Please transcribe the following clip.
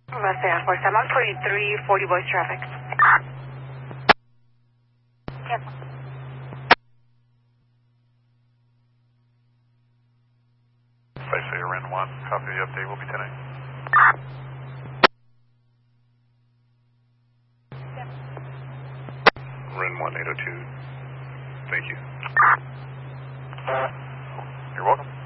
West Air Force. I'm on 2340 voice traffic. Yes. Say Ren 1, copy the update, will be 10-8. Ren 1, 802, thank you. You're welcome.